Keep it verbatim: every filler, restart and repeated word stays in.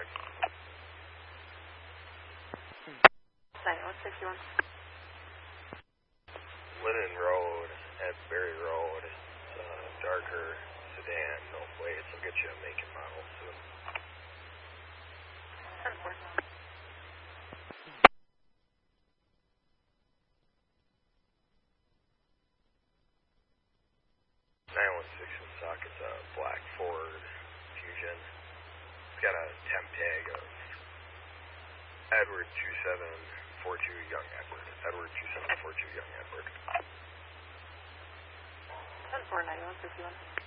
traffic. ninety-one sixty-one. Lennon Road at Berry Road. It's a darker sedan, no plates. I'll get you a make and model soon. ten four. nine one six in stock. It's a black Ford Fusion. It's got a temp tag of Edward two seven four two Young Edward. Edward two seven four two Young Edward. ten four ninety-one sixty-one.